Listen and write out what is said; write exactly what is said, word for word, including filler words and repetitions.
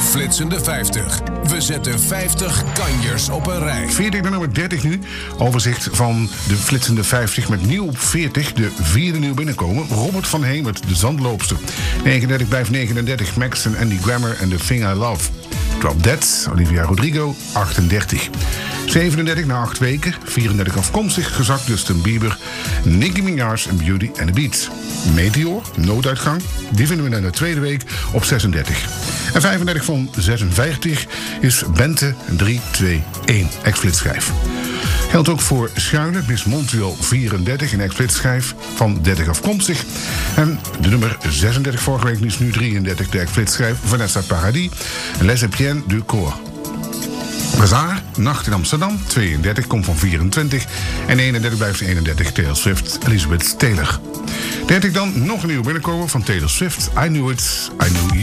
flitsende vijftig. We zetten vijftig kanjers op een rij. veertig naar nummer dertig nu. Overzicht van de flitsende vijftig met nieuw op veertig. De vierde nieuw binnenkomen. Robert van Hemert, de zandloopster. negenendertig blijft negenendertig. Max en Andy Grammer en The Thing I Love. Drop Dead, Olivia Rodrigo, achtendertig. zevenendertig na acht weken. vierendertig afkomstig, gezakt Justin Bieber. Nicki Minaj en Beauty and the Beat. Meteor, nooduitgang. Die vinden we in de tweede week op zesendertig. En vijfendertig van zesenvijftig is Bente drie twee een, ex-flitsschijf. Geldt ook voor Schuilen, Miss Montreal vierendertig, een ex-flitsschijf van dertig afkomstig. En de nummer zesendertig vorige week is nu drieëndertig, de ex-flitsschijf Vanessa Paradis. Les Etienne du Corps. Bazaar, Nacht in Amsterdam, tweeëndertig, komt van vierentwintig. En eenendertig blijft eenendertig, Taylor Swift, Elizabeth Taylor. dertig dan, nog een nieuw binnenkomen van Taylor Swift, I Knew It, I Knew You.